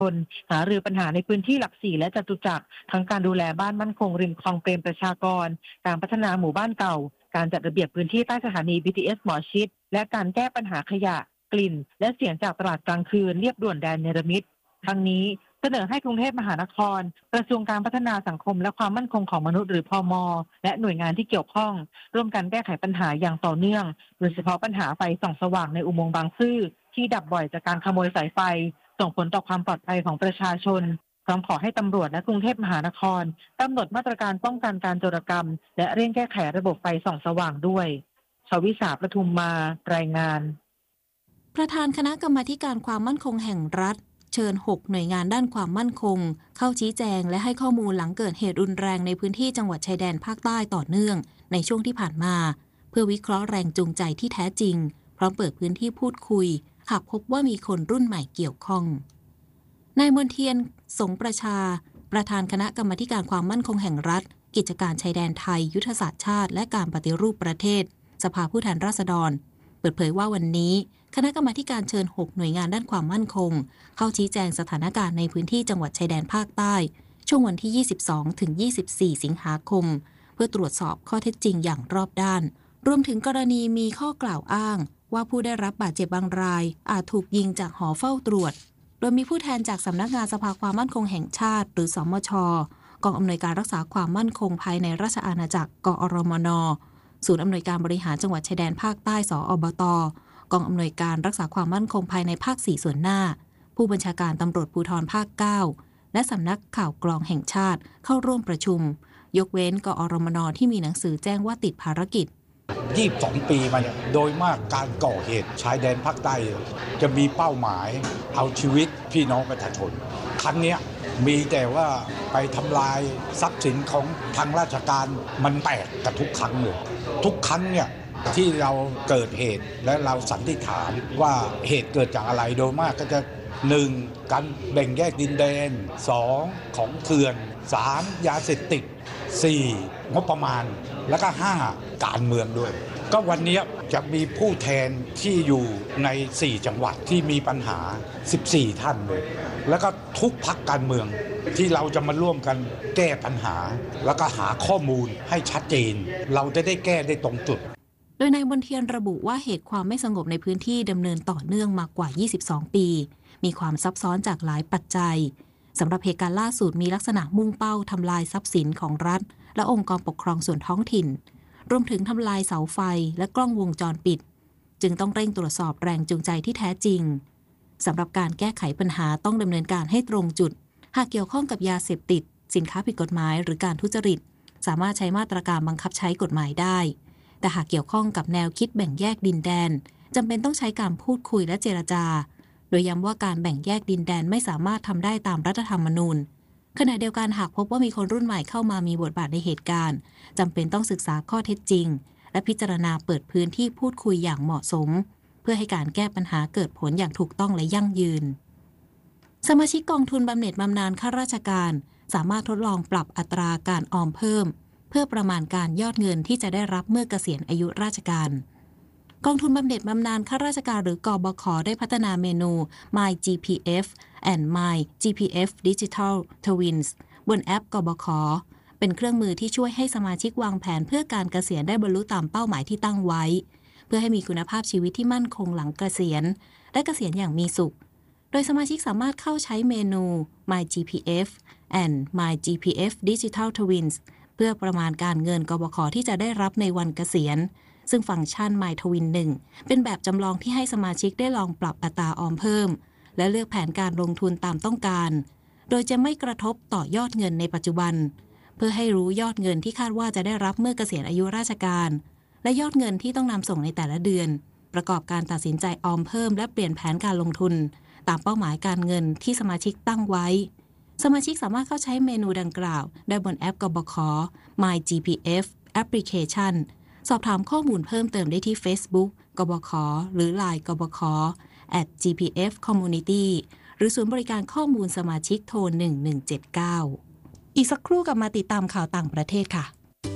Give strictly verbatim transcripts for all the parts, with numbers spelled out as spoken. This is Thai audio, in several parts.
นหารือปัญหาในพื้นที่หลักสี่และจตุจักรทั้งการดูแลบ้านมั่นคงริมคลองเปรมประชากรการพัฒนาหมู่บ้านเก่าการจัดระเบียบพื้นที่ใต้สถานี บี ที เอส หมอชิตและการแก้ปัญหาขยะกลิ่นและเสียงจากตลาดกลางคืนเรียบด่วนแดนเนรมิตทั้งนี้เสนอให้กรุงเทพมหานครกระทรวงการพัฒนาสังคมและความมั่นคงของมนุษย์หรือพม.และหน่วยงานที่เกี่ยวข้องร่วมกันแก้ไขปัญหาอย่างต่อเนื่องโดยเฉพาะปัญหาไฟส่องสว่างในอุโมงค์บางซื่อที่ดับบ่อยจากการขโมยสายไฟส่งผลต่อความปลอดภัยของประชาชนพร้อมขอให้ตำรวจและกรุงเทพมหานครกำหนดมาตรการป้องกันการโจรกรรมและเร่งแก้ไขระบบไฟส่องสว่างด้วยชวิสาประทุมมารายงานประธานคณะกรรมาธิการความมั่นคงแห่งรัฐเชิญหกหน่วยงานด้านความมั่นคงเข้าชี้แจงและให้ข้อมูลหลังเกิดเหตุรุนแรงในพื้นที่จังหวัดชายแดนภาคใต้ต่อเนื่องในช่วงที่ผ่านมาเพื่อวิเคราะห์แรงจูงใจที่แท้จริงพร้อมเปิดพื้นที่พูดคุยหากพบว่ามีคนรุ่นใหม่เกี่ยวข้องนายมนเทียนสงประชาประธานคณะกรรมาธิการความมั่นคงแห่งรัฐกิจการชายแดนไทยยุทธศาสตร์ชาติและการปฏิรูปประเทศสภาผู้แทนราษฎรเปิดเผยว่าวันนี้คณะกรรมาธิการเชิญหกหน่วยงานด้านความมั่นคงเข้าชี้แจงสถานการณ์ในพื้นที่จังหวัดชายแดนภาคใต้ช่วงวันที่ ยี่สิบสองถึงยี่สิบสี่ สิงหาคมเพื่อตรวจสอบข้อเท็จจริงอย่างรอบด้านรวมถึงกรณีมีข้อกล่าวอ้างว่าผู้ได้รับบาดเจ็บบางรายอาจถูกยิงจากหอเฝ้าตรวจโดยมีผู้แทนจากสำนักงานสภาความมั่นคงแห่งชาติหรือสมช.กองอำนวยการรักษาความมั่นคงภายในราชอาณาจักรกอรมน.ศูนย์อำนวยการบริหารจังหวัดชายแดนภาคใต้สอบต.กองอำนวยการรักษาความมั่นคงภายในภาคสี่ส่วนหน้าผู้บัญชาการตำรวจภูธรภาคเก้าและสำนักข่าวกรองแห่งชาติเข้าร่วมประชุมยกเว้นกอรมน.ที่มีหนังสือแจ้งว่าติดภารกิจยี่สิบสองปีมาเนี่ยโดยมากการก่อเหตุชายแดนภาคใต้จะมีเป้าหมายเอาชีวิตพี่น้องประชาชนครั้งนี้มีแต่ว่าไปทำลายทรัพย์สินของทางราชการมันแปลกกับทุกครั้งเลยทุกครั้งเนี่ยที่เราเกิดเหตุและเราสันนิษฐานว่าเหตุเกิดจากอะไรโดยมากก็จะหนึ่งการแบ่งแยกดินแดนสองของเถื่อนสามยาเสพติดสี่งบประมาณแล้วก็ห้าการเมืองด้วยก็วันนี้จะมีผู้แทนที่อยู่ในสี่จังหวัดที่มีปัญหาสิบสี่ท่านเลยแล้วก็ทุกพรรคการเมืองที่เราจะมาร่วมกันแก้ปัญหาแล้วก็หาข้อมูลให้ชัดเจนเราจะได้แก้ได้ตรงจุดโดยนายมนเทียนระบุว่าเหตุความไม่สงบในพื้นที่ดำเนินต่อเนื่องมากว่ายี่สิบสองปีมีความซับซ้อนจากหลายปัจจัยสำหรับเหตุการณ์ล่าสุดมีลักษณะมุ่งเป้าทำลายทรัพย์สินของรัฐและองค์กรปกครองส่วนท้องถิ่นรวมถึงทำลายเสาไฟและกล้องวงจรปิดจึงต้องเร่งตรวจสอบแรงจูงใจที่แท้จริงสำหรับการแก้ไขปัญหาต้องดำเนินการให้ตรงจุดหากเกี่ยวข้องกับยาเสพติดสินค้าผิดกฎหมายหรือการทุจริตสามารถใช้มาตรการบังคับใช้กฎหมายได้แต่หากเกี่ยวข้องกับแนวคิดแบ่งแยกดินแดนจำเป็นต้องใช้การพูดคุยและเจรจาโดยย้ำว่าการแบ่งแยกดินแดนไม่สามารถทำได้ตามรัฐธรรมนูญขณะเดียวกันหากพบว่ามีคนรุ่นใหม่เข้ามามีบทบาทในเหตุการณ์จำเป็นต้องศึกษาข้อเท็จจริงและพิจารณาเปิดพื้นที่พูดคุยอย่างเหมาะสมเพื่อให้การแก้ปัญหาเกิดผลอย่างถูกต้องและยั่งยืนสมาชิกกองทุนบำเหน็จบำนาญข้าราชการสามารถทดลองปรับอัตราการออมเพิ่มเพื่อประมาณการยอดเงินที่จะได้รับเมื่อเกษียณอายุราชการกองทุนบำเหน็จบำนาญข้าราชการหรือกบข.ได้พัฒนาเมนู My จี พี เอฟ and My จี พี เอฟ Digital Twins บนแอปกบข.เป็นเครื่องมือที่ช่วยให้สมาชิกวางแผนเพื่อการเกษียณได้บรรลุตามเป้าหมายที่ตั้งไว้เพื่อให้มีคุณภาพชีวิตที่มั่นคงหลังเกษียณและเกษียณอย่างมีสุขโดยสมาชิกสามารถเข้าใช้เมนู My จี พี เอฟ and My จี พี เอฟ Digital Twins เพื่อประมาณการเงินกบข.ที่จะได้รับในวันเกษียณซึ่งฟังก์ชัน My Twin หนึ่งเป็นแบบจำลองที่ให้สมาชิกได้ลองปรับอัตราออมเพิ่มและเลือกแผนการลงทุนตามต้องการโดยจะไม่กระทบต่อยอดเงินในปัจจุบันเพื่อให้รู้ยอดเงินที่คาดว่าจะได้รับเมื่อเกษียณอายุราชการและยอดเงินที่ต้องนำส่งในแต่ละเดือนประกอบการตัดสินใจออมเพิ่มและเปลี่ยนแผนการลงทุนตามเป้าหมายการเงินที่สมาชิกตั้งไว้สมาชิกสามารถเข้าใช้เมนูดังกล่าวได้บนแอปกบข. My จี พี เอฟ Applicationสอบถามข้อมูลเพิ่มเติมได้ที่ Facebook กบข.หรือ ไลน์ กบข. แอท จี พี เอฟ Community หรือศูนย์บริการข้อมูลสมาชิกโทรหนึ่งหนึ่งเจ็ดเก้าอีกสักครู่กลับมาติดตามข่าวต่างประเทศค่ะเพื่อน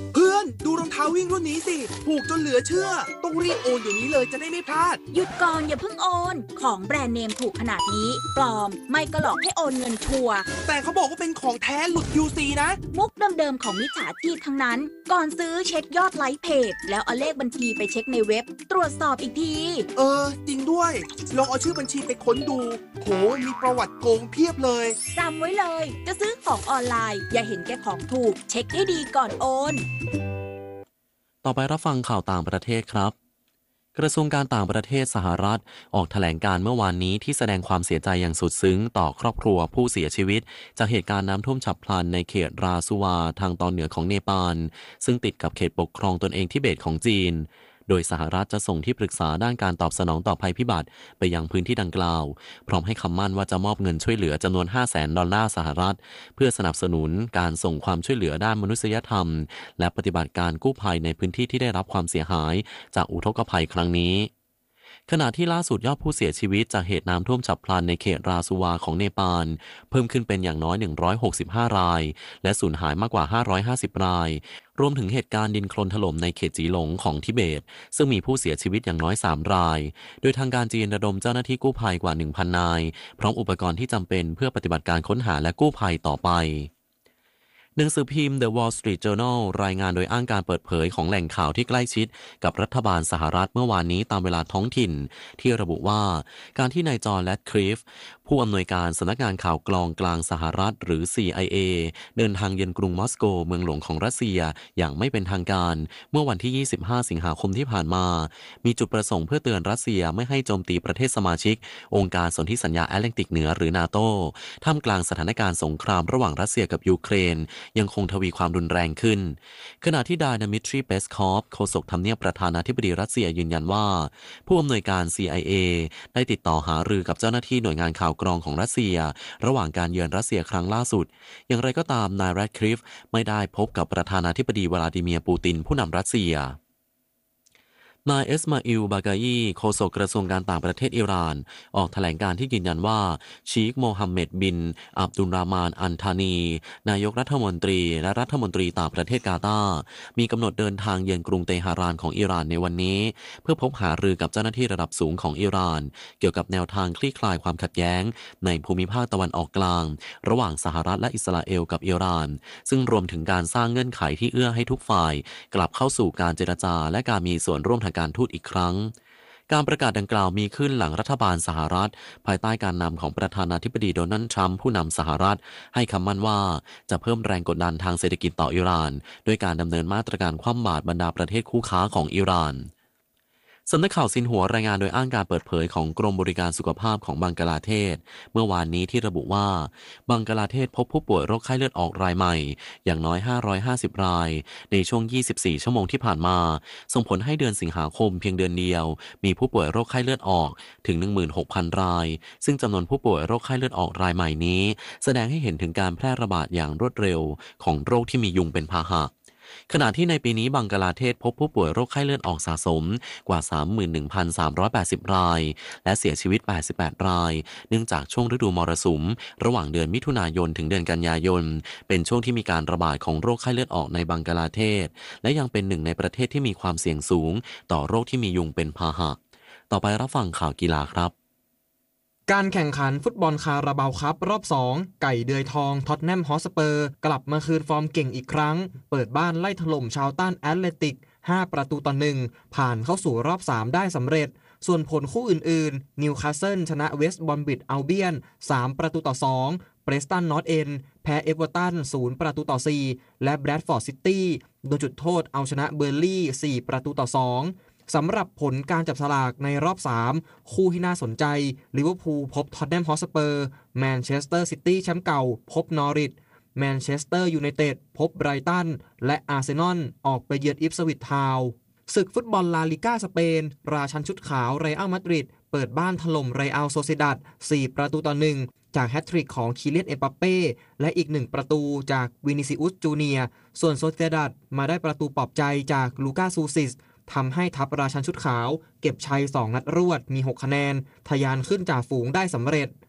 นดูรองเท้าวิ่งรุ่นนี้สิถูกจนเหลือเชื่อต้องรีบโอนเดี๋ยวนี้เลยจะได้ไม่พลาดหยุดก่อนอย่าเพิ่งโอนของแบรนด์เนมถูกขนาดนี้ปลอมไม่ก็หลอกให้โอนเงินชัวร์แต่เขาบอกว่าเป็นของแท้หลุด ยู ซี นะมุกเดิมๆของมิจฉาชีพทั้งนั้นก่อนซื้อเช็คยอดไลค์เพจแล้วเอาเลขบัญชีไปเช็คในเว็บตรวจสอบอีกทีเออจริงด้วยลองเอาชื่อบัญชีไปค้นดูโหมีประวัติโกงเพียบเลยจำไว้เลยจะซื้อของออนไลน์อย่าเห็นแก่ของถูกเช็คให้ดีก่อนโอนต่อไปรับฟังข่าวต่างประเทศครับกระทรวงการต่างประเทศสหรัฐออกแถลงการเมื่อวานนี้ที่แสดงความเสียใจอย่างสุดซึ้งต่อครอบครัวผู้เสียชีวิตจากเหตุการณ์น้ำท่วมฉับพลันในเขตราซูวาทางตอนเหนือของเนปาลซึ่งติดกับเขตปกครองตนเองทิเบตของจีนโดยสหรัฐจะส่งที่ปรึกษาด้านการตอบสนองต่อภัยพิบัติไปยังพื้นที่ดังกล่าวพร้อมให้คำมั่นว่าจะมอบเงินช่วยเหลือจำนวน ห้าแสน ดอลลาร์สหรัฐเพื่อสนับสนุนการส่งความช่วยเหลือด้านมนุษยธรรมและปฏิบัติการกู้ภัยในพื้นที่ที่ได้รับความเสียหายจากอุทกภัยครั้งนี้ขณะที่ล่าสุดยอดผู้เสียชีวิตจากเหตุน้ำท่วมฉับพลันในเขตราซูวาของเนปาลเพิ่มขึ้นเป็นอย่างน้อยหนึ่งร้อยหกสิบห้ารายและสูญหายมากกว่าห้าร้อยห้าสิบรายรวมถึงเหตุการณ์ดินโคลนถล่มในเขตจีหลงของทิเบตซึ่งมีผู้เสียชีวิตอย่างน้อยสามรายโดยทางการจีนระดมเจ้าหน้าที่กู้ภัยกว่า หนึ่งพัน นายพร้อมอุปกรณ์ที่จำเป็นเพื่อปฏิบัติการค้นหาและกู้ภัยต่อไปหนังสือพิมพ์ The Wall Street Journal รายงานโดยอ้างการเปิดเผยของแหล่งข่าวที่ใกล้ชิดกับรัฐบาลสหรัฐเมื่อวานนี้ตามเวลาท้องถิ่นที่ระบุว่าการที่นายจอห์น แรดคลิฟผู้อำนวยการสำนักงานข่าวกลองกลางสหรัฐหรือ ซี ไอ เอ เดินทางเยือนกรุงมอสโกเมืองหลวงของรัสเซียอย่างไม่เป็นทางการเมื่อวันที่ยี่สิบห้าสิงหาคมที่ผ่านมามีจุดประสงค์เพื่อเตือนรัสเซียไม่ให้โจมตีประเทศสมาชิกองค์การสนธิสัญญาแอตแลนติกเหนือหรือนาโตท่ามกลางสถานการณ์สงครามระหว่างรัสเซียกับยูเครนยังคงทวีความรุนแรงขึ้นขณะที่ดายมิทรีเปสคอฟโฆษกทำเนียบประธานาธิบดีรัสเซียยืนยันว่าผู้อำนวยการ ซี ไอ เอ ได้ติดต่อหารือกับเจ้าหน้าที่หน่วยงานข่าวกรองของรัสเซียระหว่างการเยือนรัสเซียครั้งล่าสุดอย่างไรก็ตามนายแรดคลิฟไม่ได้พบกับประธานาธิบดีวลาดิเมียร์ปูตินผู้นำรัสเซียนายเอสมาอิล บากายีโฆษกกระทรวงการต่างประเทศอิหร่านออกแถลงการที่ยืนยันว่าชีคโมฮัมเหม็ดบินอับดุลรามานอันธานีนายกรัฐมนตรีและรัฐมนตรีต่างประเทศกาตาร์มีกำหนดเดินทางเยือนกรุงเตหะรานของอิหร่านในวันนี้เพื่อพบหารือกับเจ้าหน้าที่ระดับสูงของอิหร่านเกี่ยวกับแนวทางคลี่คลายความขัดแย้งในภูมิภาคตะวันออกกลางระหว่างสหรัฐและอิสราเอลกับอิหร่านซึ่งรวมถึงการสร้างเงื่อนไขที่เอื้อให้ทุกฝ่ายกลับเข้าสู่การเจรจาและการมีส่วนร่วมทางการทูตอีกครั้งการประกาศดังกล่าวมีขึ้นหลังรัฐบาลสหรัฐภายใต้การนำของประธานาธิบดีโดนัลด์ทรัมป์ผู้นำสหรัฐให้คำมั่นว่าจะเพิ่มแรงกดดันทางเศรษฐกิจต่ออิหร่านด้วยการดำเนินมาตรการคว่ำบาตรบรรดาประเทศคู่ค้าของอิหร่านสำนักข่าวซินหัวรายงานโดยอ้างการเปิดเผยของกรมบริการสุขภาพของบังกลาเทศเมื่อวานนี้ที่ระบุว่าบังกลาเทศพบผู้ป่วยโรคไข้เลือดออกรายใหม่อย่างน้อยห้าร้อยห้าสิบรายในช่วงยี่สิบสี่ชั่วโมงที่ผ่านมาส่งผลให้เดือนสิงหาคมเพียงเดือนเดียวมีผู้ป่วยโรคไข้เลือดออกถึง หนึ่งหมื่นหกพัน รายซึ่งจำนวนผู้ป่วยโรคไข้เลือดออกรายใหม่นี้แสดงให้เห็นถึงการแพร่ระบาดอย่างรวดเร็วของโรคที่มียุงเป็นพาหะขณะที่ในปีนี้บังกลาเทศพบผู้ป่วยโรคไข้เลือดออกสะสมกว่า สามหมื่นหนึ่งพันสามร้อยแปดสิบ รายและเสียชีวิตแปดสิบแปดรายเนื่องจากช่วงฤดูมรสุมระหว่างเดือนมิถุนายนถึงเดือนกันยายนเป็นช่วงที่มีการระบาดของโรคไข้เลือดออกในบังกลาเทศและยังเป็นหนึ่งในประเทศที่มีความเสี่ยงสูงต่อโรคที่มียุงเป็นพาหะต่อไปรับฟังข่าวกีฬาครับการแข่งขันฟุตบอลคาราบาวคัพรอบสองไก่เดือยทองท็อตแนมฮอสเปอร์กลับมาคืนฟอร์มเก่งอีกครั้งเปิดบ้านไล่ถล่มชาวต้านแอตเลติกห้าประตูต่อหนึ่งผ่านเข้าสู่รอบสามได้สำเร็จส่วนผลคู่อื่นๆนิวคาสเซิลชนะเวสต์บรอมบิชอัลเบียนสามประตูต่อสองเปรสตันนอร์ทเอนด์แพ้เอเวอร์ตันศูนย์ประตูต่อสี่และแบรดฟอร์ดซิตี้โดนจุดโทษเอาชนะเบอร์ลี่สี่ประตูต่อสองสำหรับผลการจับสลากในรอบสามคู่ที่น่าสนใจลิเวอร์พูลพบท็อตแนมฮอตสเปอร์แมนเชสเตอร์ซิตี้แชมป์เก่าพบนอริชแมนเชสเตอร์ยูไนเต็ดพบไบรตันและอาร์เซนอลออกไปเยือนอิปสวิชทาวน์ศึกฟุตบอลลาลิก้าสเปนราชันชุดขาวเรอัลมาดริดเปิดบ้านถล่มเรอัลโซเซดัดสี่ประตูต่อหนึ่งจากแฮตทริกของคิเลียนเอ็มบัปเป้และอีกหนึ่งประตูจากวินิซิอุสจูเนียร์ส่วนโซเซดัดมาได้ประตูปลอบใจจากลูก้าซูซิสทำให้ทัพราชันชุดขาวเก็บชัยสองนัดรวดมีหกคะแนนทะยานขึ้นจ่าฝูงได้สำเร็จ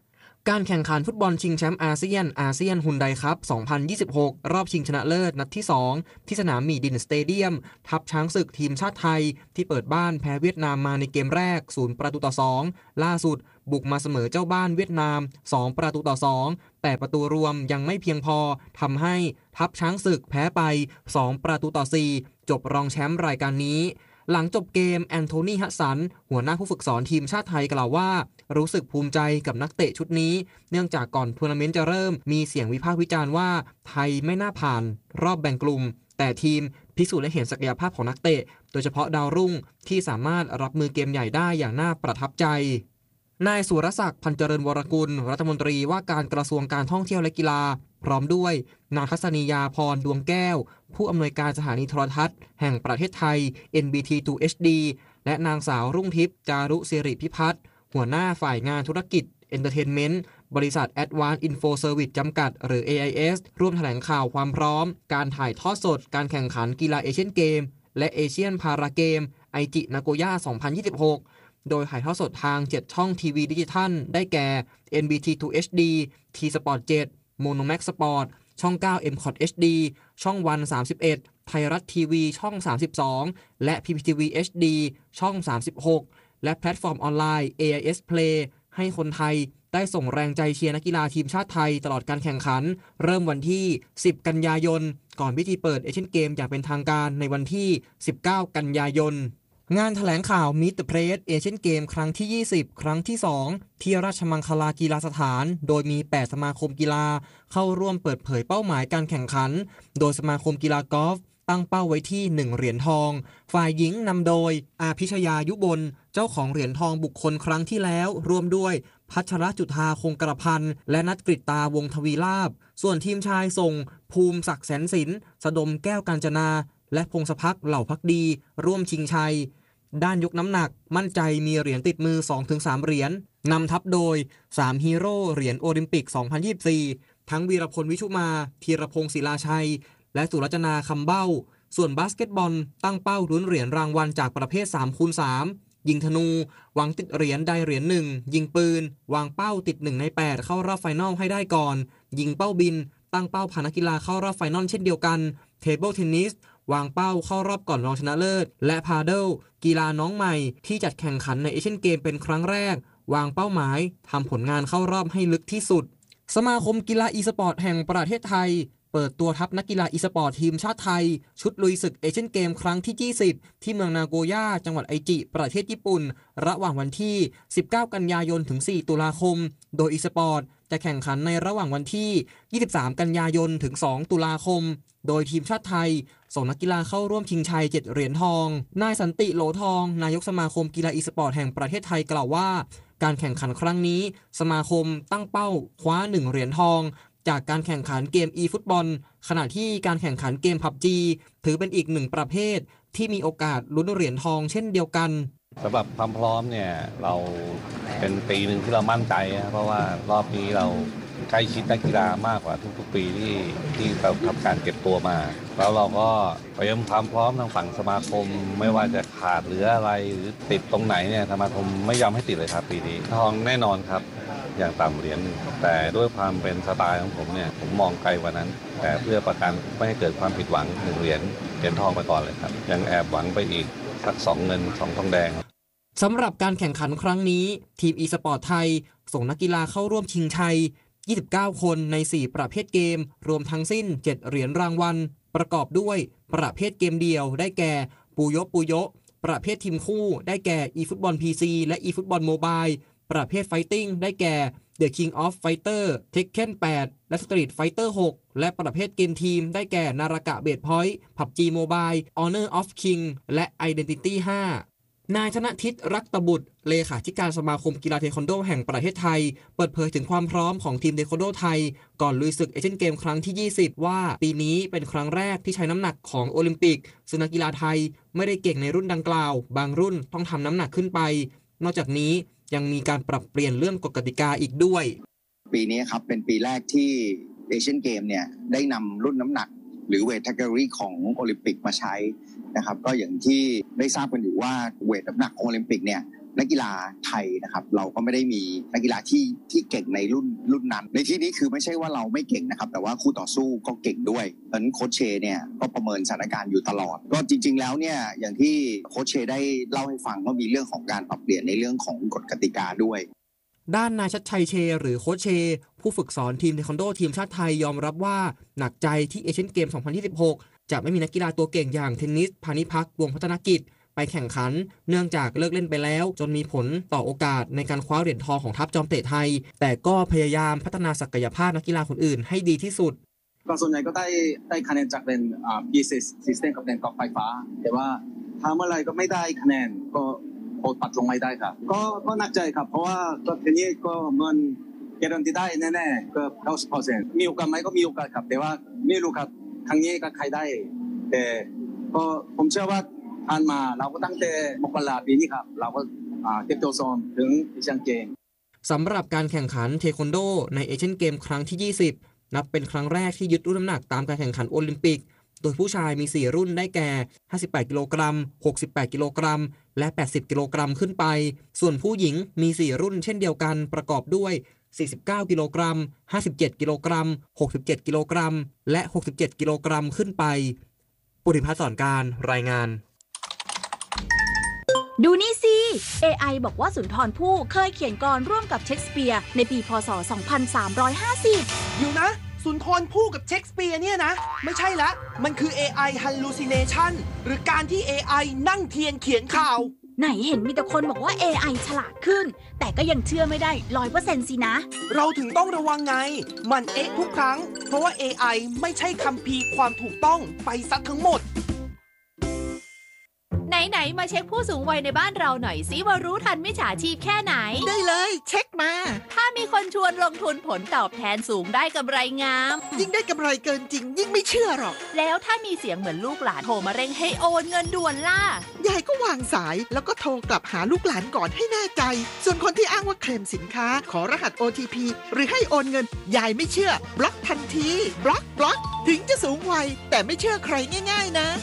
การแข่งขันฟุตบอลชิงแชมป์อาเซียนอาเซียนฮุนไดคัพ สองพันยี่สิบหก รอบชิงชนะเลิศนัดที่ สอง ที่สนามหมี่ดินสเตเดียมทัพช้างศึกทีมชาติไทยที่เปิดบ้านแพ้เวียดนามมาในเกมแรกศูนย์ประตูต่อสองล่าสุดบุกมาเสมอเจ้าบ้านเวียดนามสองประตูต่อสองแต่ประตูรวมยังไม่เพียงพอทำให้ทัพช้างศึกแพ้ไปสองประตูต่อสี่จบรองแชมป์รายการนี้หลังจบเกมแอนโทนี ฮัสสันหัวหน้าผู้ฝึกสอนทีมชาติไทยกล่าวว่ารู้สึกภูมิใจกับนักเตะชุดนี้เนื่องจากก่อนทัวร์นาเมนต์จะเริ่มมีเสียงวิพากษ์วิจารณ์ว่าไทยไม่น่าผ่านรอบแบ่งกลุ่มแต่ทีมพิสูจน์และเห็นศักยภาพของนักเตะโดยเฉพาะดาวรุ่งที่สามารถรับมือเกมใหญ่ได้อย่างน่าประทับใจนายสุรศักดิ์พันเจริญวรกุลรัฐมนตรีว่าการกระทรวงการท่องเที่ยวและกีฬาพร้อมด้วยนางทัศนียาพรดวงแก้วผู้อำนวยการสถานีโทรทัศน์แห่งประเทศไทย เอ็น บี ที ทู เอช ดี และนางสาวรุ่งทิพย์จารุศิริพิพัฒน์หัวหน้าฝ่ายงานธุรกิจเอนเตอร์เทนเมนต์บริษัท Advanced Info Service จำกัดหรือ เอ ไอ เอส ร่วมแถลงข่าวความพร้อมการถ่ายทอดสดการแข่งขันกีฬาเอเชียนเกมและเอเชียนพาราเกมไอจินาโกย่า สองพันยี่สิบหกโดยถ่ายทอดสดทางเจ็ดช่องทีวีดิจิทัลได้แก่ เอ็น บี ที ทู เอช ดี T-Sport เจ็ด Monomax Sport ช่อง เก้า เอ็ม ซี โอ ที เอช ดี ช่องวัน สามสิบเอ็ด ไทยรัฐทีวีช่อง สามสิบสอง และ พี พี ที วี เอช ดี ช่อง สามสิบหก และแพลตฟอร์มออนไลน์ เอ ไอ เอส Play ให้คนไทยได้ส่งแรงใจเชียร์นักกีฬาทีมชาติไทยตลอดการแข่งขันเริ่มวันที่สิบกันยายนก่อนพิธีเปิดเอเชียนเกมอย่างเป็นทางการในวันที่สิบเก้ากันยายนงานแถลงข่าว Meet the Press เอเชียนเกมครั้งที่ยี่สิบครั้งที่สองที่ราชมังคลากีฬาสถานโดยมีแปดสมาคมกีฬาเข้าร่วมเปิดเผยเป้าหมายการแข่งขันโดยสมาคมกีฬากอล์ฟตั้งเป้าไว้ที่หนึ่งเหรียญทองฝ่ายหญิงนำโดยอาภิชยายุบลเจ้าของเหรียญทองบุคคลครั้งที่แล้วร่วมด้วยพัชรจุฑาคงกระพันธ์และนัทกฤตตาวงศ์ทวีลาภส่วนทีมชายส่งภูมิศักดิ์แสนสินสดมแก้วกาญจนาและพงศภักดิ์เหล่าภักดีร่วมชิงชัยด้านยกน้ำหนักมั่นใจมีเหรียญติดมือ สองถึงสาม เหรียญนำทัพโดยสามฮีโร่เหรียญโอลิมปิก สองพันยี่สิบสี่ทั้งวีรพลวิชุมาธีรพงศ์ศิลาชัยและสุรจนาคำเบ้าส่วนบาสเกตบอลตั้งเป้าลุ้นเหรียญรางวัลจากประเภท สามคูณสาม ยิงธนูหวังติดเหรียญใดเหรียญหนึ่งยิงปืนวางเป้าติดหนึ่งในแปดเข้ารอบไฟนอลให้ได้ก่อนยิงเป้าบินตั้งเป้าพานักกีฬาเข้ารอบไฟนอลเช่นเดียวกันเทเบิลเทนนิสวางเป้าเข้ารอบก่อนรองชนะเลิศและพาเดิลกีฬาน้องใหม่ที่จัดแข่งขันในเอเชียนเกมเป็นครั้งแรกวางเป้าหมายทำผลงานเข้ารอบให้ลึกที่สุดสมาคมกีฬาอีสปอร์ตแห่งประเทศไทยเปิดตัวทัพนักกีฬาอีสปอร์ตทีมชาติไทยชุดลุยศึกเอเชียนเกมครั้งที่ยี่สิบที่เมืองนาโกย่าจังหวัดไอจิประเทศญี่ปุ่นระหว่างวันที่สิบเก้ากันยายนถึงสี่ตุลาคมโดยอีสปอร์ตจะแข่งขันในระหว่างวันที่ยี่สิบสามกันยายนถึงสองตุลาคมโดยทีมชาติไทยส่งนักกีฬาเข้าร่วมชิงชัยเจ็ดเหรียญทองนายสันติโหลทองนายกสมาคมกีฬาอีสปอร์ตแห่งประเทศไทยกล่าวว่าการแข่งขันครั้งนี้สมาคมตั้งเป้าคว้าหนึ่งเหรียญทองจากการแข่งขันเกม อี ฟุตบอลขณะที่การแข่งขันเกม พับจี ถือเป็นอีกหนึ่งประเภทที่มีโอกาสลุ้นเหรียญทองเช่นเดียวกันสำหรับความพร้อมเนี่ยเราเป็นปีหนึ่งที่เรามั่นใจเพราะว่ารอบนี้เราใกล้ชิดนักกีฬามากกว่าทุกๆปีที่ที่เราทำการเก็บตัวมาแล้วเราก็เตรียมความพร้อมทางฝั่งสมาคมไม่ว่าจะขาดหรืออะไรหรือติดตรงไหนเนี่ยสมาคมไม่ยอมให้ติดเลยครับปีนี้ทองแน่นอนครับอย่างต่ำเหรียญแต่ด้วยความเป็นสไตล์ของผมเนี่ยผมมองไกลกว่านั้นแต่เพื่อประกันไม่ให้เกิดความผิดหวังหนึ่งเหรียญเหรียญทองไปก่อนเลยครับยังแอบหวังไปอีกสักสองเงินสองทองแดงสำหรับการแข่งขันครั้งนี้ทีมอีสปอร์ตไทยส่งนักกีฬาเข้าร่วมชิงชัยยี่สิบเก้าคนในสี่ประเภทเกมรวมทั้งสิ้นเจ็ดเหรียญรางวัลประกอบด้วยประเภทเกมเดียวได้แก่ปูโยปูโยประเภททีมคู่ได้แก่ eFootball พี ซี และ eFootball Mobile ประเภทไฟติ้งได้แก่ The King of Fighter Tekken แปดและ Street Fighter หกและประเภทเกมทีมได้แก่นารากะเบดพอยต์ พับจี Mobile Honor of King และ Identity ห้านายธนทิตรักตบุตรเลขาธิการสมาคมกีฬาเทควันโดแห่งประเทศไทยเปิดเผยถึงความพร้อมของทีมเทควันโดไทยก่อนลุยศึกเอเชียนเกมครั้งที่ยี่สิบว่าปีนี้เป็นครั้งแรกที่ใช้น้ำหนักของโอลิมปิกซึ่งนักกีฬาไทยไม่ได้เก่งในรุ่นดังกล่าวบางรุ่นต้องทำน้ำหนักขึ้นไปนอกจากนี้ยังมีการปรับเปลี่ยนเรื่องกฎกติกาอีกด้วยปีนี้ครับเป็นปีแรกที่เอเชียนเกมเนี่ยได้นำรุ่นน้ำหนักหรือเวทแคตตากรีของโอลิมปิกมาใช้นะครับก็อย่างที่ได้ทราบกันอยู่ว่าเวทน้ำหนักโอลิมปิกเนี่ยนักกีฬาไทยนะครับเราก็ไม่ได้มีนักกีฬาที่ที่เก่งในรุ่นรุ่นนั้นในที่นี้คือไม่ใช่ว่าเราไม่เก่งนะครับแต่ว่าคู่ต่อสู้ก็เก่งด้วยเพราะฉะนั้นโค้ชเชเนี่ยก็ประเมินสถานการณ์อยู่ตลอดก็จริงๆแล้วเนี่ยอย่างที่โค้ชเชได้เล่าให้ฟังว่ามีเรื่องของการปรับเปลี่ยนในเรื่องของกฎกติกาด้วยด้านนายชัดชัยเชหรือโค้ชเชผู้ฝึกสอนทีมเทควันโดทีมชาติไทยยอมรับว่าหนักใจที่เอเชียนเกม สองพันยี่สิบหก จะไม่มีนักกีฬาตัวเก่งอย่างเทนนิสพานิพักวงศ์พัฒนกิจไปแข่งขันเนื่องจากเลิกเล่นไปแล้วจนมีผลต่อโอกาสในการคว้าเหรียญทองของทัพจอมเตะไทยแต่ก็พยายามพัฒนาศักยภาพนักกีฬาคนอื่นให้ดีที่สุดก็ส่วนใหญ่ก็ได้ได้คะแนนจากเรียนอ่า พี System กับเรียนกอล์ฟไฟฟ้าแต่ว่าถ้าเมื่อไรก็ไม่ได้คะแนนก็โคตรปัดลงไม่ได้ครับก็ก็หนักใจครับเพราะว่าก็ทีนี้ก็เงินการันตีได้แน่ๆก็ เก้าสิบเปอร์เซ็นต์ มีโอกาสไหมก็มีโอกาสครับแต่ว่าไม่รู้ครับครั้งนี้ก็ใครได้แต่ก็ผมเชื่อว่าผ่านมาเราก็ตั้งแต่มกราปีนี้ครับเราก็เก็บตัวซ้อมถึงเอเชียนเกมสำหรับการแข่งขันเทควันโดในเอเชียนเกมครั้งที่ยี่สิบนับเป็นครั้งแรกที่ยึดรุ่นน้ำหนักตามการแข่งขันโอลิมปิกโดยผู้ชายมีสี่รุ่นได้แก่ห้าสิบแปดกิโลกรัมหกสิบแปดกิโลกรัมและแปดสิบกิโลกรัมขึ้นไปส่วนผู้หญิงมีสี่รุ่นเช่นเดียวกันประกอบด้วยสี่สิบเก้ากิโลกรัมห้าสิบเจ็ดกิโลกรัมหกสิบเจ็ดกิโลกรัมและหกสิบเจ็ดกิโลกรัมขึ้นไปปุถิพัฒน์สอนการรายงานดูนี่สิ เอ ไอ บอกว่าสุนทรภู่เคยเขียนกลร่วมกับเชคสเปียร์ในปีพ.ศ. สองพันสามร้อยห้าสิบอยู่นะสุนทรภู่กับเชคสเปียร์เนี่ยนะไม่ใช่ละมันคือ เอ ไอ hallucination หรือการที่ เอ ไอ นั่งเทียนเขียนข่าวไหนเห็นมีแต่คนบอกว่า เอ ไอ ฉลาดขึ้นแต่ก็ยังเชื่อไม่ได้ ร้อยเปอร์เซ็นต์ สินะเราถึงต้องระวังไงมันเอ๊ะทุกครั้งเพราะว่า เอ ไอ ไม่ใช่คัมภีร์ความถูกต้องไปซะทั้งหมดไหนๆมาเช็คผู้สูงวัยในบ้านเราหน่อยสิว่ารู้ทันมิจฉาชีพแค่ไหนได้เลยเช็คมาถ้ามีคนชวนลงทุนผลตอบแทนสูงได้กำไรงามยิ่งได้กำไรเกินจริงยิ่งไม่เชื่อหรอกแล้วถ้ามีเสียงเหมือนลูกหลานโทรมาเร่งให้โอนเงินด่วนล่ะยายก็วางสายแล้วก็โทรกลับหาลูกหลานก่อนให้แน่ใจส่วนคนที่อ้างว่าเคลมสินค้าขอรหัส โอ ที พี หรือให้โอนเงินยายไม่เชื่อบล็อกทันทีบล็อกบล็อกถึงจะสูงวัยแต่ไม่เชื่อใครง่ายๆนะ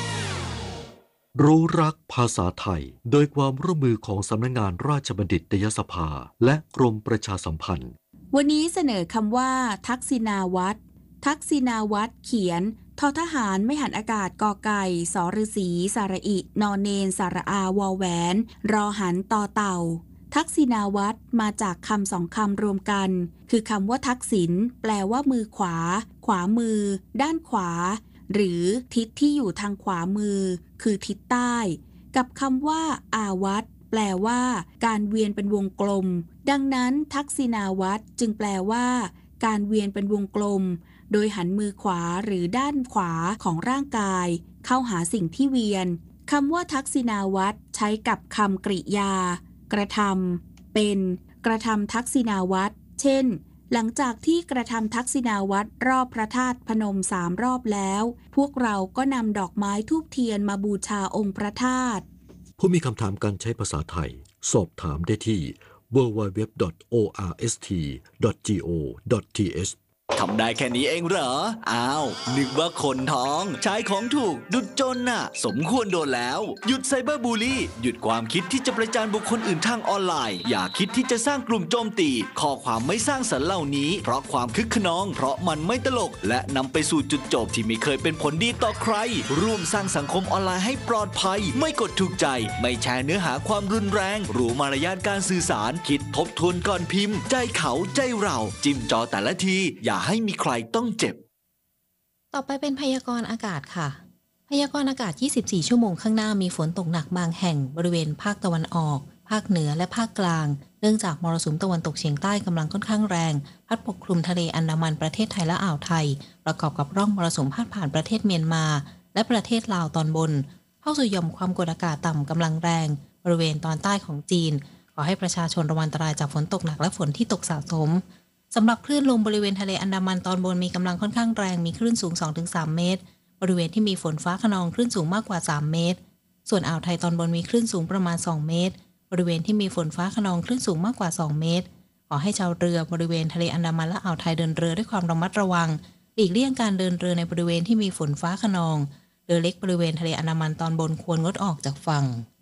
รู้รักภาษาไทยโดยความร่วมมือของสำนักงานราชบัณฑิตยสภาและกรมประชาสัมพันธ์วันนี้เสนอคำว่าทักษิณาวัตรทักษิณาวัตรเขียนทอทหารไม่หันอากาศกอไก่สอฤษีสระอินอเนนสระอาวอแหวนรอหันต่อเต่าทักษิณาวัตรมาจากคำสองคำรวมกันคือคำว่าทักษิณแปลว่ามือขวาขวามือด้านขวาหรือทิศที่อยู่ทางขวามือคือทิศใต้กับคำว่าอาวัตรแปลว่าการเวียนเป็นวงกลมดังนั้นทักษิณาวัตรจึงแปลว่าการเวียนเป็นวงกลมโดยหันมือขวาหรือด้านขวาของร่างกายเข้าหาสิ่งที่เวียนคำว่าทักษิณาวัตรใช้กับคำกริยากระทำเป็นกระทำทักษิณาวัตรเช่นหลังจากที่กระทำทักษิณาวัตรรอบพระธาตุพนมสามรอบแล้วพวกเราก็นำดอกไม้ธูปเทียนมาบูชาองค์พระธาตุผู้มีคำถามการใช้ภาษาไทยสอบถามได้ที่ ดับเบิลยู ดับเบิลยู ดับเบิลยู ดอท โอ อาร์ เอส ที ดอท จี โอ ดอท ที เอชทำได้แค่นี้เองเหรออ้าวนึกว่าคนท้องใช้ของถูกดุจจนน่ะสมควรโดนแล้วหยุดไซเบอร์บูลลี่หยุดความคิดที่จะประจานบุคคลอื่นทางออนไลน์อย่าคิดที่จะสร้างกลุ่มโจมตีข้อความไม่สร้างสรรค์เหล่านี้เพราะความคึกขนองเพราะมันไม่ตลกและนำไปสู่จุดจบที่ไม่เคยเป็นผลดีต่อใครร่วมสร้างสังคมออนไลน์ให้ปลอดภัยไม่กดถูกใจไม่แชร์เนื้อหาความรุนแรงรู้มารยาทการสื่อสารคิดทบทวนก่อนพิมพ์ใจเขาใจเราจิ้มจอแต่ละทีอย่าให้มีใครต้องเจ็บต่อไปเป็นพยากรณ์อากาศค่ะพยากรณ์อากาศยี่สิบสี่ชั่วโมงข้างหน้ามีฝนตกหนักบางแห่งบริเวณภาคตะวันออกภาคเหนือและภาคกลางเนื่องจากมรสุมตะวันตกเฉียงใต้กำลังค่อนข้างแรงพัดปกคลุมทะเลอันดามันประเทศไทยและอ่าวไทยประกอบกับร่องมรสุมพาดผ่านประเทศเมียนมาและประเทศลาวตอนบนเข้าสู่หย่อมความกดอากาศต่ำกำลังแรงบริเวณตอนใต้ของจีนขอให้ประชาชนระวังอันตรายจากฝนตกหนักและฝนที่ตกสะสมสำหรับคลื่นลมบริเวณทะเลอันดามันตอนบนมีกำลังค่อนข้างแรงมีคลื่นสูง สองถึงสาม เมตรบริเวณที่มีฝนฟ้าคะนองคลื่นสูงมากกว่าสามเมตรส่วนอ่าวไทยตอนบนมีคลื่นสูงประมาณสองเมตรบริเวณที่มีฝนฟ้าคะนองคลื่นสูงมากกว่าสองเมตรขอให้ชาวเรือบริเวณทะเลอันดามันและอ่าวไทยเดินเรือด้วยความระมัดระวังหลีกเลี่ยงการเดินเรือในบริเวณที่มีฝนฟ้าคะนองเรือเล็กบริเวณทะเลอันดามันตอนบนควรงดออกจากฝั่ง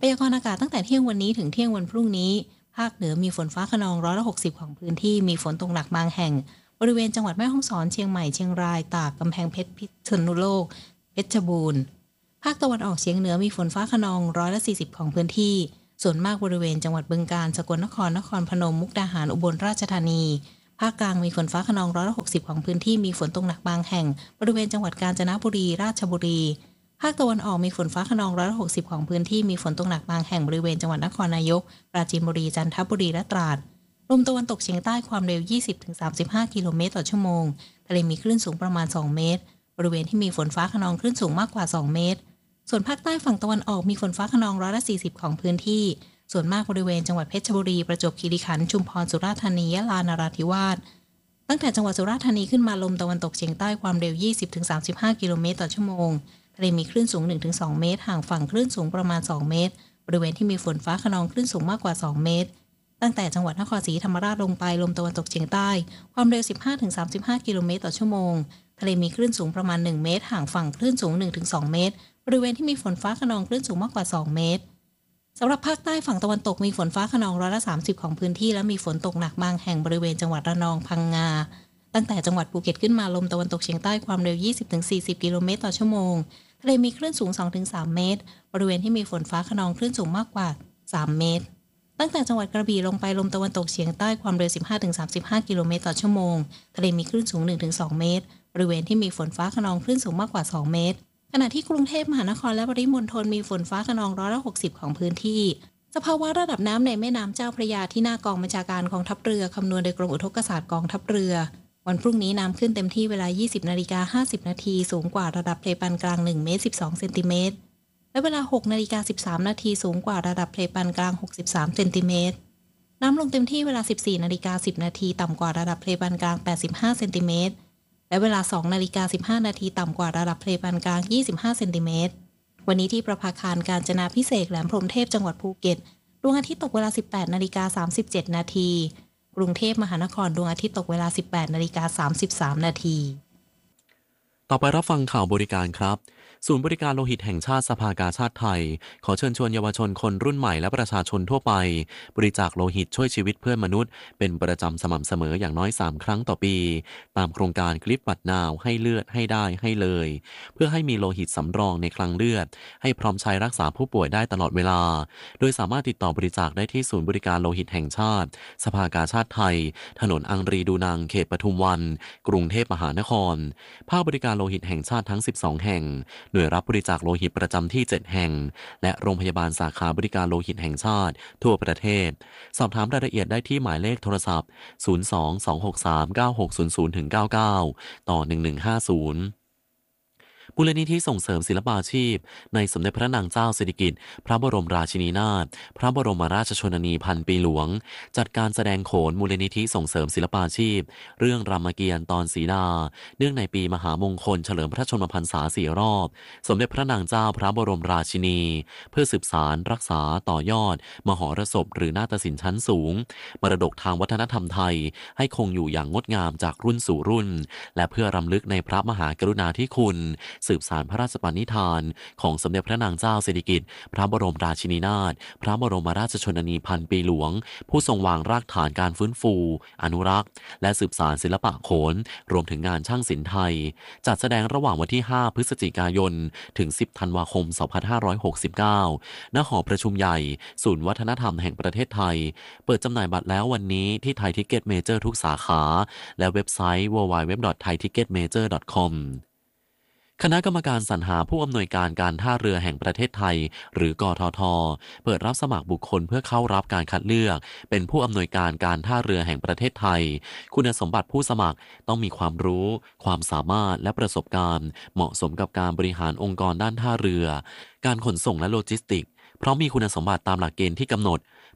พยากรณ์อากาศตั้งแต่เที่ยงวันนี้ถึงเที่ยงวันพรุ่งนี้ภาคเหนือมีฝนฟ้าคะนองร้อยละหกสิบของพื้นที่มีฝนตกหนักบางแห่งบริเวณจังหวัดแม่ฮ่องสอนเชียงใหม่เชียงรายตากกำแพงเพชรพิษณุโลกเพชรบูรณ์ภาคตะวันออกเฉียงเหนือมีฝนฟ้าคะนองร้อยละสี่สิบของพื้นที่ส่วนมากบริเวณจังหวัดบึงกาฬสกลนครนครพนมมุกดาหารอุบลราชธานีภาคกลางมีฝนฟ้าคะนองร้อยละหกสิบของพื้นที่มีฝนตกหนักบางแห่งบริเวณจังหวัดกาญจนบุรีราชบุรีภาคตะวันออกมีฝนฟ้าคะนองร้อยละหกสิบของพื้นที่มีฝนตกหนักบางแห่งบริเวณจังหวัดนครนายกปราจีนบุรีจันทบุรีและตราดลมตะวันตกเฉียงใต้ความเร็ว ยี่สิบถึงสามสิบห้า กิโลเมตรต่อชั่วโมงทะเลมีคลื่นสูงประมาณสองเมตรบริเวณที่มีฝนฟ้าคะนองคลื่นสูงมากกว่าสองเมตรส่วนภาคใต้ฝั่งตะวันออกมีฝนฟ้าคะนองร้อยละสี่สิบของพื้นที่ส่วนมากบริเวณจังหวัดเพชรบุรีประจวบคีรีขันธ์ชุมพรสุราษฎร์ธานียะลานราธิวาสตั้งแต่จังหวัดสุราษฎร์ธานีขึ้นมาลมตะวันตกเฉียงใต้ความเร็ว ยี่สิบถึงสามสิบห้า กิโลเมตรต่อชั่วโมงทะเลมีคลื่นสูง หนึ่งถึงสอง เมตรห่างฝั่งคลื่นสูงประมาณสองเมตรบริเวณที่มีฝนฟ้าคะนองคลื่นสูงมากกว่าสองเมตรตั้งแต่จังหวัดนครศรีธรรมราชลงไปลมตะวันตกเฉียงใต้ความเร็ว สิบห้าถึงสามสิบห้า กิโลเมตรต่อชั่วโมงทะเลมีคลื่นสูงประมาณหนึ่งเมตรห่างฝั่งคลื่นสูง หนึ่งถึงสอง เมตรบริเวณที่มีฝนฟ้าคะนองคลื่นสูงมากกว่าสองเมตรสำหรับภาคใต้ฝั่งตะวันตกมีฝนฟ้าคะนองร้อยละสามสิบของพื้นที่และมีฝนตกหนักบางแห่งบริเวณจังหวัดระนองพังงาตั้งแต่จังหวัดภูเก็ตขึ้นมาลมตะวันตกเฉียงใต้ความเร็ว ยี่สิบถึงสี่สิบ กิโลเมตรต่อชั่วโมงทะเลมีคลื่นสูง สองถึงสาม เมตรบริเวณที่มีฝนฟ้าคะนองคลื่นสูงมากกว่าสามเมตรตั้งแต่จังหวัดกระบี่ลงไปลมตะวันตกเฉียงใต้ความเร็ว สิบห้าถึงสามสิบห้า กิโลเมตรต่อชั่วโมงทะเลมีคลื่นสูง หนึ่งถึงสอง เมตรบริเวณที่มีฝนฟ้าคะนองคลื่นสูงมากกว่าสองเมตรขณะที่กรุงเทพมหานครและปริมณฑลมีฝนฟ้าคะนองร้อยละหกสิบของพื้นที่สภาวะระดับน้ำในแม่น้ำเจ้าพระยาที่หน้ากองบัญชาการกองทัพเรือคำนวณโดยกรมอุทกศาสตร์กองทัพเรือวันพรุ่งนี้น้ำขึ้นเต็มที่เวลา ยี่สิบนาฬิกาห้าสิบนาทีสูงกว่าระดับทะเลปานกลางหนึ่งเมตรสิบสองเซนติเมตรและเวลา หกนาฬิกาสิบสามนาทีสูงกว่าระดับทะเลปานกลางหกสิบสามเซนติเมตรน้ำลงเต็มที่เวลา สิบสี่นาฬิกาสิบนาทีต่ำกว่าระดับทะเลปานกลางแปดสิบห้าเซนติเมตรและเวลา สองนาฬิกาสิบห้านาทีต่ำกว่าระดับทะเลปานกลางยี่สิบห้าเซนติเมตรวันนี้ที่ประภาคารกาญจนาภิเษกแหลมพรหมเทพจังหวัดภูเก็ตดวงอาทิตย์ตกเวลา สิบแปดนาฬิกาสามสิบเจ็ดนาทีกรุงเทพมหานครดวงอาทิตย์ตกเวลา สิบแปดนาฬิกาสามสิบสามนาทีต่อไปรับฟังข่าวบริการครับศูนย์บริการโลหิตแห่งชาติสภากาชาดไทยขอเชิญชวนเยาวชนคนรุ่นใหม่และประชาชนทั่วไปบริจาคโลหิตช่วยชีวิตเพื่อนมนุษย์เป็นประจำสม่ำเสมออย่างน้อยสามครั้งต่อปีตามโครงการกลิปบัตรนาวให้เลือดให้ได้ให้เลยเพื่อให้มีโลหิตสำรองในคลังเลือดให้พร้อมใช้รักษาผู้ป่วยได้ตลอดเวลาโดยสามารถติดต่อบริจาคได้ที่ศูนย์บริการโลหิตแห่งชาติสภากาชาดไทยถนนอังรีดูนังเขตปทุมวันกรุงเทพมหานครภาคบริการโลหิตแห่งชาติทั้งสิบสองแห่งหน่วยรับบริจาคโลหิตประจำที่เจ็ดแห่งและโรงพยาบาลสาขาบริการโลหิตแห่งชาติทั่วประเทศสอบถามรายละเอียดได้ที่หมายเลขโทรศัพท์ศูนย์ สอง สอง หก สาม เก้า หก ศูนย์ ศูนย์ เก้า เก้าต่อหนึ่งหนึ่งห้าศูนย์มูลนิธิส่งเสริมศิลปาชีพในสมเด็จพระนางเจ้าสิริกิติ์พระบรมราชินีนาถพระบรมราชชนนีพันปีหลวงจัดการแสดงโขนมูลนิธิส่งเสริมศิลปาชีพเรื่องรามเกียรติ์ตอนศรีดาเนื่องในปีมหามงคลเฉลิมพระชนมพรรษาสี่รอบสมเด็จพระนางเจ้าพระบรมราชินีเพื่อสืบสานรักษาต่อยอดมหรสพหรือนาฏศิลป์ชั้นสูงมรดกทางวัฒนธรรมไทยให้คงอยู่อย่างงดงามจากรุ่นสู่รุ่นและเพื่อรำลึกในพระมหากรุณาธิคุณสืบสานพระราชปณิธานของสมเด็จพระนางเจ้าสิริกิติ์พระบรมราชินีนาถพระบรมราชชนนีพันปีหลวงผู้ทรงวางรากฐานการฟื้นฟูอนุรักษ์และสืบสานศิลปะโขนรวมถึงงานช่างศิลป์ไทยจัดแสดงระหว่างวันที่ห้าพฤศจิกายนถึงสิบธันวาคมสองพันห้าร้อยหกสิบเก้าณหอประชุมใหญ่ศูนย์วัฒนธรรมแห่งประเทศไทยเปิดจำหน่ายบัตรแล้ววันนี้ที่ไทยทิกเก็ตเมเจอร์ทุกสาขาและเว็บไซต์ ดับเบิลยู ดับเบิลยู ดับเบิลยู ดอท ไทยทิกเก็ตเมเจอร์ ดอท คอมคณะกรรมการสรรหาผู้อำนวยการการท่าเรือแห่งประเทศไทยหรือกทท.เปิดรับสมัครบุคคลเพื่อเข้ารับการคัดเลือกเป็นผู้อำนวยการการท่าเรือแห่งประเทศไทยคุณสมบัติผู้สมัครต้องมีความรู้ความสามารถและประสบการณ์เหมาะสมกับการบริหารองค์กรด้านท่าเรือการขนส่งและโลจิสติกส์เพราะมีคุณสมบัติตามหลักเกณฑ์ที่กำหนด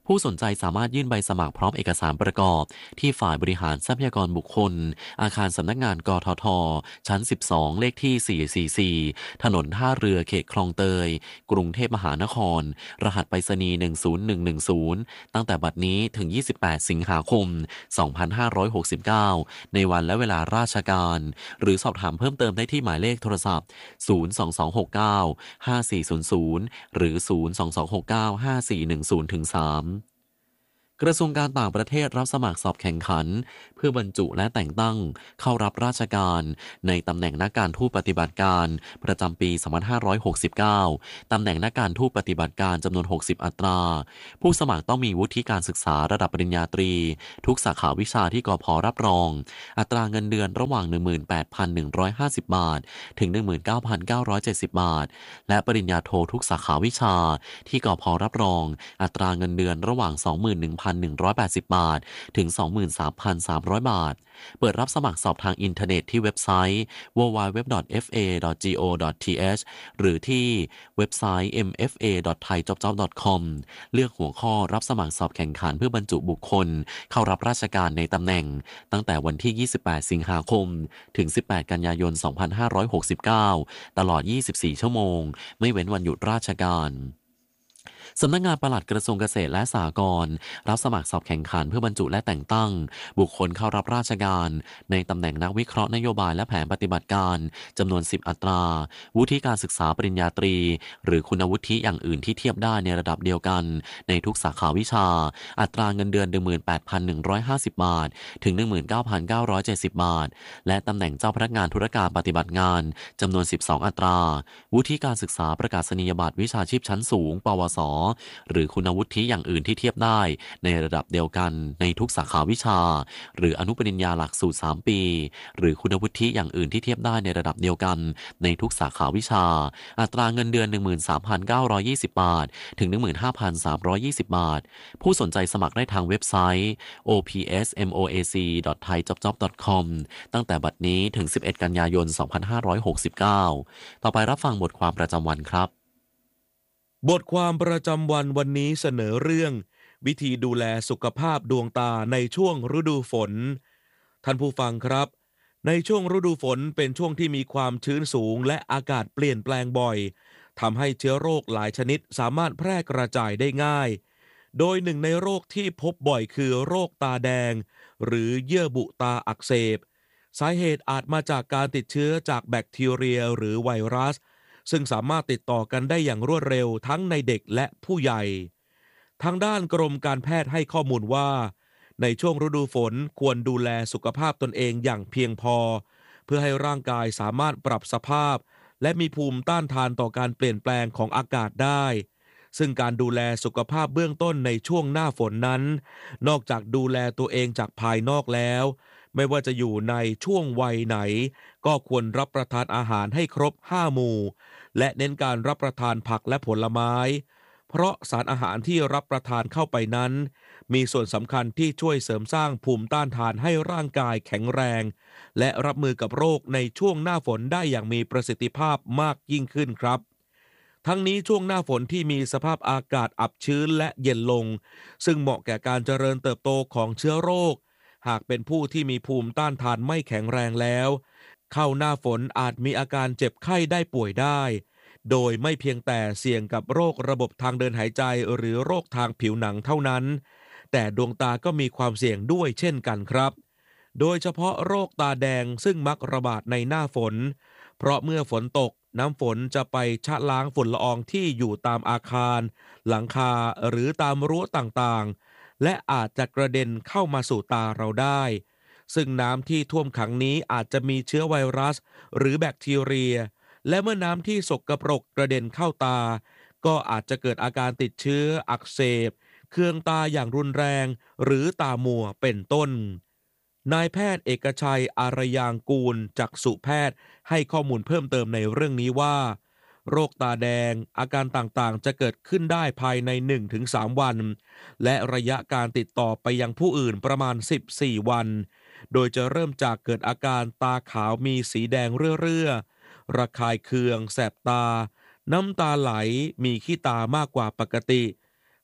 ผู้สนใจสามารถยื่นใบสมัครพร้อมเอกสารประกอบที่ฝ่ายบริหารทรัพยากรบุคคลอาคารสำนักงานกทท.ชั้นสิบสองเลขที่สี่ร้อยสี่สิบสี่ถนนท่าเรือเขตคลองเตยกรุงเทพมหานครรหัสไปรษณีย์หนึ่งศูนย์หนึ่งหนึ่งศูนย์ตั้งแต่บัดนี้ถึงยี่สิบแปดสิงหาคมสองพันห้าร้อยหกสิบเก้าในวันและเวลาราชการหรือสอบถามเพิ่มเติมได้ที่หมายเลขโทรศัพท์ศูนย์ สอง สอง หก เก้า ห้า สี่ ศูนย์ ศูนย์หรือศูนย์ สอง สอง หก เก้า ห้า สี่ หนึ่ง ศูนย์ ถึง สามกระทรวงการต่างประเทศรับสมัครสอบแข่งขันเพื่อบรรจุและแต่งตั้งเข้ารับราชการในตำแหน่งนักการทูตปฏิบัติการประจำปีสองพันห้าร้อยหกสิบเก้าตำแหน่งนักการทูตปฏิบัติการจำนวนหกสิบอัตราผู้สมัครต้องมีวุฒิการศึกษาระดับปริญญาตรีทุกสาขาวิชาที่กพ.รับรองอัตราเงินเดือนระหว่าง หนึ่งหมื่นแปดพันหนึ่งร้อยห้าสิบ บาทถึง หนึ่งหมื่นเก้าพันเก้าร้อยเจ็ดสิบ บาทและปริญญาโททุกสาขาวิชาที่กพ.รับรองอัตราเงินเดือนระหว่าง สองหมื่นหนึ่งพันหนึ่งร้อยแปดสิบ บาทถึง สองหมื่นสามพันสามร้อย บาทเปิดรับสมัครสอบทางอินเทอร์เน็ตที่เว็บไซต์ ดับเบิลยู ดับเบิลยู ดับเบิลยู ดอท เอฟ เอ ดอท จี โอ ดอท ที เอช หรือที่เว็บไซต์ เอ็ม เอฟ เอ ดอท ไทยจ็อบจ็อบ ดอท คอม เลือกหัวข้อรับสมัครสอบแข่งขันเพื่อบรรจุบุคคลเข้ารับราชการในตำแหน่งตั้งแต่วันที่ยี่สิบแปดสิงหาคมถึงสิบแปดกันยายนสองพันห้าร้อยหกสิบเก้าตลอดยี่สิบสี่ชั่วโมงไม่เว้นวันหยุดราชการสำนักงานปลัดกระทรวงเกษตรและสหกรณ์รับสมัครสอบแข่งขันเพื่อบรรจุและแต่งตั้งบุคคลเข้ารับราชการในตำแหน่งนักวิเคราะห์นโยบายและแผนปฏิบัติการจำนวนสิบอัตราวุฒิการศึกษาปริญญาตรีหรือคุณวุฒิอย่างอื่นที่เทียบได้ในระดับเดียวกันในทุกสาขาวิชาอัตราเงินเดือน หนึ่งหมื่นแปดพันหนึ่งร้อยห้าสิบ บาทถึง หนึ่งหมื่นเก้าพันเก้าร้อยเจ็ดสิบ บาทและตำแหน่งเจ้าพนักงานธุรการปฏิบัติงานจำนวนสิบสองอัตราวุฒิการศึกษาประกาศนียบัตรวิชาชีพชั้นสูงปวสหรือคุณวุฒิอย่างอื่นที่เทียบได้ในระดับเดียวกันในทุกสาขาวิชาหรืออนุปริญญาหลักสูตรสามปีหรือคุณวุฒิอย่างอื่นที่เทียบได้ในระดับเดียวกันในทุกสาขาวิชาอัตราเงินเดือน หนึ่งหมื่นสามพันเก้าร้อยยี่สิบ บาทถึง หนึ่งหมื่นห้าพันสามร้อยยี่สิบ บาทผู้สนใจสมัครได้ทางเว็บไซต์ โอ พี เอส เอ็ม โอ เอ ซี ดอท ไทยจ็อบจ็อบ ดอท คอม ตั้งแต่บัดนี้ถึงสิบเอ็ดกันยายนสองพันห้าร้อยหกสิบเก้าต่อไปรับฟังบทความประจำวันครับบทความประจำวันวันนี้เสนอเรื่องวิธีดูแลสุขภาพดวงตาในช่วงฤดูฝนท่านผู้ฟังครับในช่วงฤดูฝนเป็นช่วงที่มีความชื้นสูงและอากาศเปลี่ยนแปลงบ่อยทำให้เชื้อโรคหลายชนิดสามารถแพร่กระจายได้ง่ายโดยหนึ่งในโรคที่พบบ่อยคือโรคตาแดงหรือเยื่อบุตาอักเสบสาเหตุอาจมาจากการติดเชื้อจากแบคทีเรียหรือไวรัสซึ่งสามารถติดต่อกันได้อย่างรวดเร็วทั้งในเด็กและผู้ใหญ่ทางด้านกรมการแพทย์ให้ข้อมูลว่าในช่วงฤดูฝนควรดูแลสุขภาพตนเองอย่างเพียงพอเพื่อให้ร่างกายสามารถปรับสภาพและมีภูมิต้านทานต่อการเปลี่ยนแปลงของอากาศได้ซึ่งการดูแลสุขภาพเบื้องต้นในช่วงหน้าฝนนั้นนอกจากดูแลตัวเองจากภายนอกแล้วไม่ว่าจะอยู่ในช่วงวัยไหนก็ควรรับประทานอาหารให้ครบห้าหมู่และเน้นการรับประทานผักและผลไม้เพราะสารอาหารที่รับประทานเข้าไปนั้นมีส่วนสำคัญที่ช่วยเสริมสร้างภูมิต้านทานให้ร่างกายแข็งแรงและรับมือกับโรคในช่วงหน้าฝนได้อย่างมีประสิทธิภาพมากยิ่งขึ้นครับทั้งนี้ช่วงหน้าฝนที่มีสภาพอากาศอับชื้นและเย็นลงซึ่งเหมาะแก่การเจริญเติบโตของเชื้อโรคหากเป็นผู้ที่มีภูมิต้านทานไม่แข็งแรงแล้วเข้าหน้าฝนอาจมีอาการเจ็บไข้ได้ป่วยได้โดยไม่เพียงแต่เสี่ยงกับโรคระบบทางเดินหายใจหรือโรคทางผิวหนังเท่านั้นแต่ดวงตาก็มีความเสี่ยงด้วยเช่นกันครับโดยเฉพาะโรคตาแดงซึ่งมักระบาดในหน้าฝนเพราะเมื่อฝนตกน้ำฝนจะไปชะล้างฝุ่นละอองที่อยู่ตามอาคารหลังคาหรือตามรั้วต่างๆและอาจจะกระเด็นเข้ามาสู่ตาเราได้ซึ่งน้ำที่ท่วมขังนี้อาจจะมีเชื้อไวรัสหรือแบคทีเรียและเมื่อน้ำที่สกปรกกระเด็นเข้าตาก็อาจจะเกิดอาการติดเชื้ออักเสบเคืองตาอย่างรุนแรงหรือตามัวเป็นต้นนายแพทย์เอกชัยอารยางกูลจักษุแพทย์ให้ข้อมูลเพิ่มเติมในเรื่องนี้ว่าโรคตาแดงอาการต่างๆจะเกิดขึ้นได้ภายใน หนึ่งถึงสาม วันและระยะการติดต่อไปยังผู้อื่นประมาณสิบสี่วันโดยจะเริ่มจากเกิดอาการตาขาวมีสีแดงเรื่อๆระคายเคืองแสบตาน้ำตาไหลมีขี้ตามากกว่าปกติ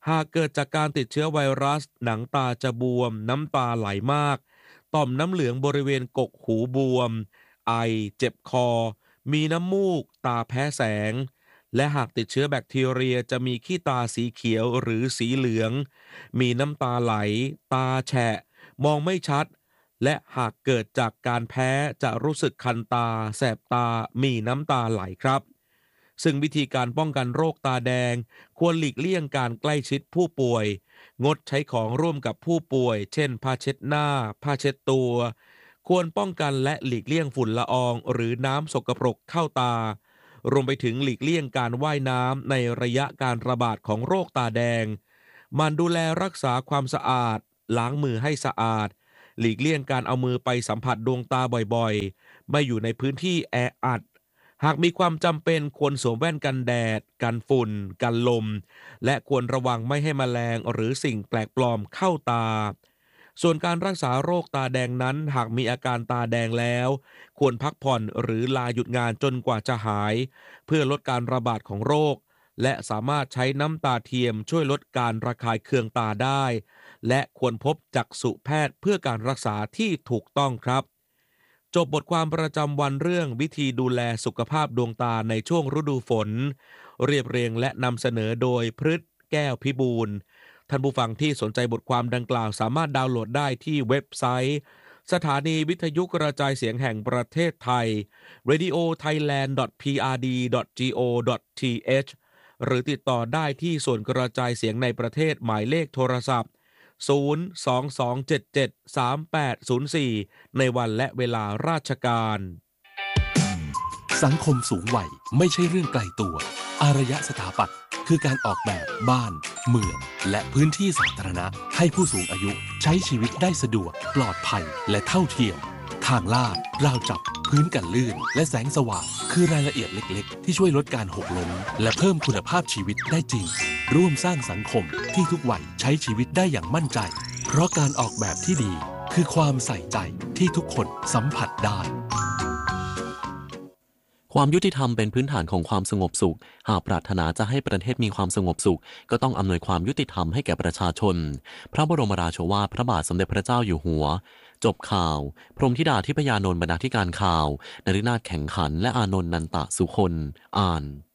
หากเกิดจากการติดเชื้อไวรัสหนังตาจะบวมน้ำตาไหลมากต่อมน้ำเหลืองบริเวณกกหูบวมไอเจ็บคอมีน้ำมูกตาแพ้แสงและหากติดเชื้อแบคทีเรียจะมีขี้ตาสีเขียวหรือสีเหลืองมีน้ำตาไหลตาแฉะมองไม่ชัดและหากเกิดจากการแพ้จะรู้สึกคันตาแสบตามีน้ำตาไหลครับซึ่งวิธีการป้องกันโรคตาแดงควรหลีกเลี่ยงการใกล้ชิดผู้ป่วยงดใช้ของร่วมกับผู้ป่วยเช่นผ้าเช็ดหน้าผ้าเช็ดตัวควรป้องกันและหลีกเลี่ยงฝุ่นละอองหรือน้ำสกปรกเข้าตารวมไปถึงหลีกเลี่ยงการว่ายน้ำในระยะการระบาดของโรคตาแดงมันดูแลรักษาความสะอาดล้างมือให้สะอาดหลีกเลี่ยงการเอามือไปสัมผัสดวงตาบ่อยๆไม่อยู่ในพื้นที่แออัดหากมีความจำเป็นควรสวมแว่นกันแดดกันฝุ่นกันลมและควรระวังไม่ให้แมลงหรือสิ่งแปลกปลอมเข้าตาส่วนการรักษาโรคตาแดงนั้นหากมีอาการตาแดงแล้วควรพักผ่อนหรือลาหยุดงานจนกว่าจะหายเพื่อลดการระบาดของโรคและสามารถใช้น้ำตาเทียมช่วยลดการระคายเคืองตาได้และควรพบจักษุแพทย์เพื่อการรักษาที่ถูกต้องครับจบบทความประจำวันเรื่องวิธีดูแลสุขภาพดวงตาในช่วงฤดูฝนเรียบเรียงและนำเสนอโดยพฤทธิ์แก้วพิบูลย์ท่านผู้ฟังที่สนใจบทความดังกล่าวสามารถดาวน์โหลดได้ที่เว็บไซต์สถานีวิทยุกระจายเสียงแห่งประเทศไทย เรดิโอไทยแลนด์ ดอท พี อาร์ ดี ดอท จี โอ ดอท ที เอช หรือติดต่อได้ที่ส่วนกระจายเสียงในประเทศหมายเลขโทรศัพท์ศูนย์ สอง สอง เจ็ด เจ็ด สาม แปด ศูนย์ สี่ในวันและเวลาราชการสังคมสูงวัยไม่ใช่เรื่องไกลตัวอารยสถาปัตย์คือการออกแบบบ้านเมืองและพื้นที่สาธารณะให้ผู้สูงอายุใช้ชีวิตได้สะดวกปลอดภัยและเท่าเทียมทางลาดราวจับพื้นกันลื่นและแสงสว่างคือรายละเอียดเล็กๆที่ช่วยลดการหกล้มและเพิ่มคุณภาพชีวิตได้จริงร่วมสร้างสังคมที่ทุกวัยใช้ชีวิตได้อย่างมั่นใจเพราะการออกแบบที่ดีคือความใส่ใจที่ทุกคนสัมผัสได้ความยุติธรรมเป็นพื้นฐานของความสงบสุขหากปรารถนาจะให้ประเทศมีความสงบสุขก็ต้องอำนวยความยุติธรรมให้แก่ประชาชนพระบรมราโชวาทพระบาทสมเด็จพระเจ้าอยู่หัวจบข่าวพรหมธิดาทิพยานนท์บรรณาธิการข่าวนฤนาถแข็งขันและอานนท์นันตะสุคนอ่าน